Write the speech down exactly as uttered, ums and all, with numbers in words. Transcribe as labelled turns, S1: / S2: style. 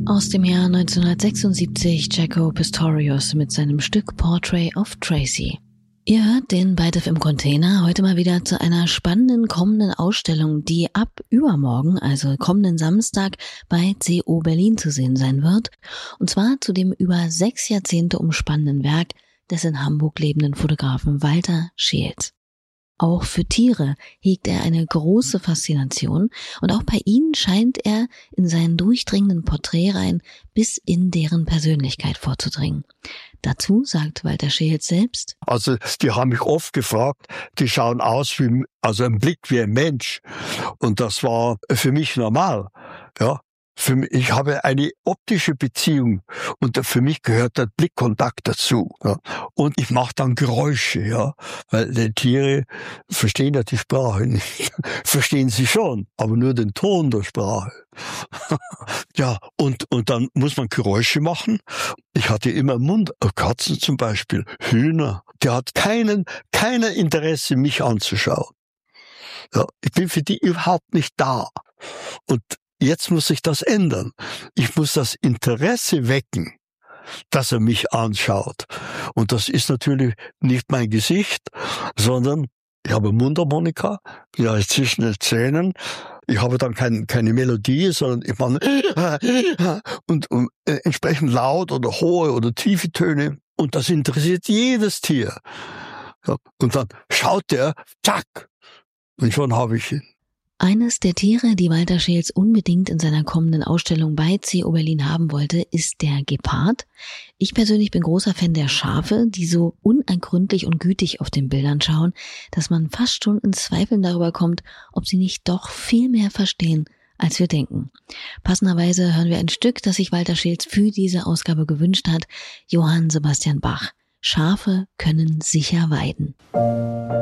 S1: Aus dem Jahr neunzehnhundertsechsundsiebzig Jaco Pastorius mit seinem Stück Portrait of Tracy. Ihr hört den ByteF im Container heute mal wieder zu einer spannenden kommenden Ausstellung, die ab übermorgen, also kommenden Samstag, bei C O Berlin zu sehen sein wird. Und zwar zu dem über sechs Jahrzehnte umspannenden Werk des in Hamburg lebenden Fotografen Walter Scheels. Auch für Tiere hegt er eine große Faszination und auch bei ihnen scheint er in seinen durchdringenden Porträtreihen bis in deren Persönlichkeit vorzudringen. Dazu sagt Walter Scheels selbst:
S2: Also die haben mich oft gefragt, die schauen aus wie, also ein Blick wie ein Mensch. Und das war für mich normal, ja. Für mich, ich habe eine optische Beziehung und für mich gehört der Blickkontakt dazu. Ja. Und ich mache dann Geräusche, ja, weil die Tiere verstehen ja die Sprache nicht. Verstehen sie schon, aber nur den Ton der Sprache. Ja, und und dann muss man Geräusche machen. Ich hatte immer Mund, Katzen zum Beispiel, Hühner. Der hat keinen, keiner Interesse, mich anzuschauen. Ja, ich bin für die überhaupt nicht da. Und jetzt muss ich das ändern. Ich muss das Interesse wecken, dass er mich anschaut. Und das ist natürlich nicht mein Gesicht, sondern ich habe Mundharmonika, ja, zwischen den Zähnen. Ich habe dann kein, keine Melodie, sondern ich mache und, und äh, entsprechend laut oder hohe oder tiefe Töne. Und das interessiert jedes Tier. Ja, und dann schaut der, zack, und schon habe ich ihn.
S1: Eines der Tiere, die Walter Scheels unbedingt in seiner kommenden Ausstellung bei C O Berlin haben wollte, ist der Gepard. Ich persönlich bin großer Fan der Schafe, die so unergründlich und gütig auf den Bildern schauen, dass man fast schon ins Zweifeln darüber kommt, ob sie nicht doch viel mehr verstehen, als wir denken. Passenderweise hören wir ein Stück, das sich Walter Scheels für diese Ausgabe gewünscht hat: Johann Sebastian Bach. Schafe können sicher weiden.